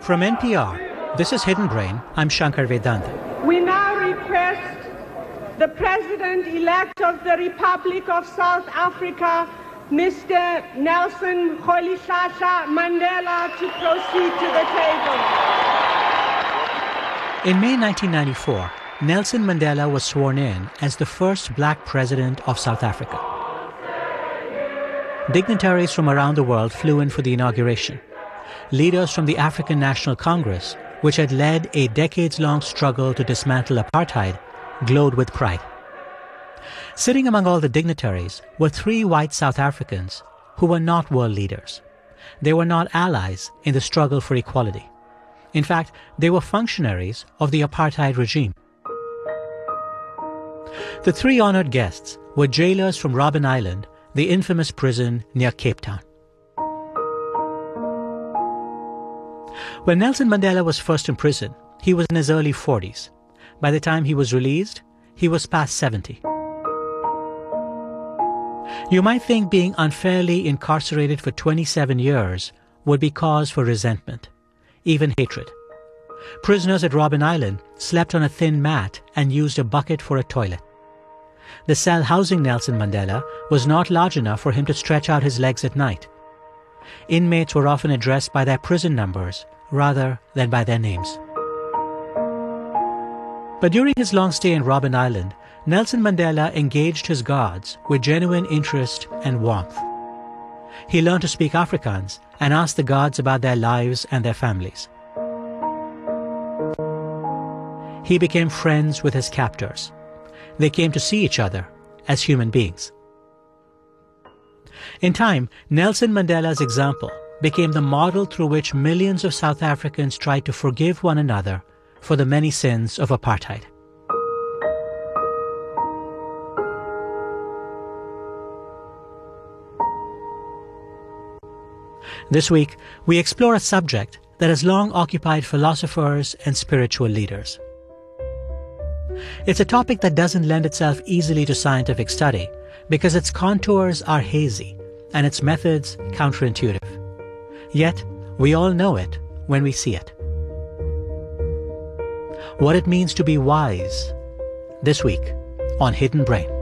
From NPR, this is Hidden Brain. I'm Shankar Vedanta. We now request the President-elect of the Republic of South Africa, Mr. Nelson Rolihlahla Mandela, to proceed to the table. In May 1994, Nelson Mandela was sworn in as the first black president of South Africa. Dignitaries from around the world flew in for the inauguration. Leaders from the African National Congress, which had led a decades-long struggle to dismantle apartheid, glowed with pride. Sitting among all the dignitaries were three white South Africans who were not world leaders. They were not allies in the struggle for equality. In fact, they were functionaries of the apartheid regime. The three honored guests were jailers from Robben Island, the infamous prison near Cape Town. When Nelson Mandela was first in prison, he was in his early 40s. By the time he was released, he was past 70. You might think being unfairly incarcerated for 27 years would be cause for resentment, even hatred. Prisoners at Robben Island slept on a thin mat and used a bucket for a toilet. The cell housing Nelson Mandela was not large enough for him to stretch out his legs at night. Inmates were often addressed by their prison numbers rather than by their names. But during his long stay in Robben Island, Nelson Mandela engaged his guards with genuine interest and warmth. He learned to speak Afrikaans and asked the guards about their lives and their families. He became friends with his captors. They came to see each other as human beings. In time, Nelson Mandela's example became the model through which millions of South Africans tried to forgive one another for the many sins of apartheid. This week, we explore a subject that has long occupied philosophers and spiritual leaders. It's a topic that doesn't lend itself easily to scientific study because its contours are hazy and its methods counterintuitive. Yet, we all know it when we see it. What it means to be wise, this week on Hidden Brain.